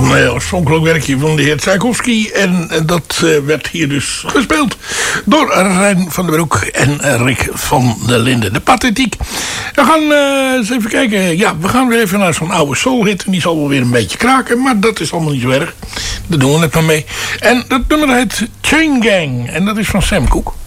oorspronkelijk werkje van de heer Tchaikovsky. En dat werd hier dus gespeeld door Rein van der Broek en Rick van der Linden. De Pathetiek. We gaan eens even kijken. Ja, we gaan weer even naar zo'n oude soulhit. En die zal wel weer een beetje kraken. Maar dat is allemaal niet zo erg. Daar doen we het maar mee. En dat nummer heet Chain Gang. En dat is van Sam Cooke.